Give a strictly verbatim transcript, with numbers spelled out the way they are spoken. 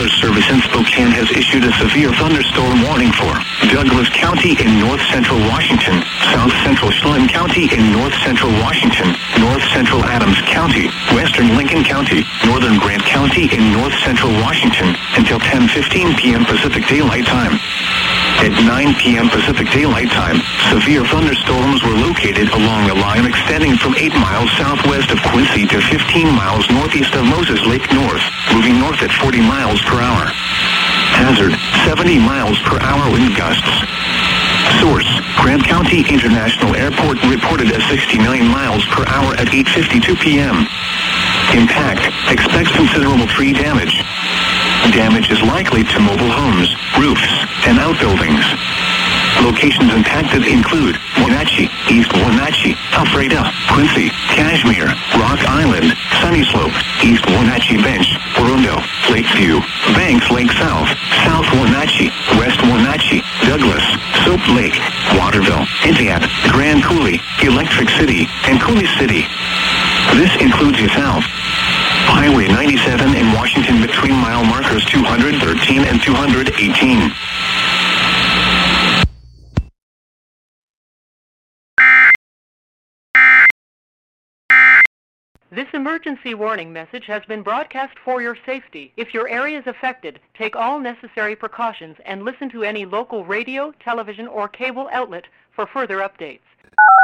Weather Service in Spokane has issued a severe thunderstorm warning for Douglas County in north central Washington, south central Chelan County in north central Washington, north central Adams County, western Lincoln County, northern Grant County in north central Washington until ten fifteen p.m. Pacific Daylight Time. At nine p.m. Pacific Daylight Time, severe thunderstorms were located along a line extending from eight miles southwest of Quincy to fifteen miles northeast of Moses Lake North, moving north at forty miles per hour. Hazard, seventy miles per hour wind gusts. Source, Grant County International Airport reported at sixty-nine miles per hour at eight fifty-two p.m. Impact, expect considerable tree damage. Damage is likely to mobile homes, roofs, and outbuildings. Locations impacted include Wenatchee, East Wenatchee, Alfreda, Quincy, Cashmere, Rock Island, Sunny Slope, East Wenatchee Bench, Orondo, Lakeview, Banks Lake South, South Wenatchee, West Wenatchee, Douglas, Soap Lake, Waterville, Indiana, Grand Coulee, Electric City, and Coulee City. This includes yourself. Highway ninety-seven in Washington between mile markers two hundred thirteen and two hundred eighteen. This emergency warning message has been broadcast for your safety. If your area is affected, take all necessary precautions and listen to any local radio, television, or cable outlet for further updates.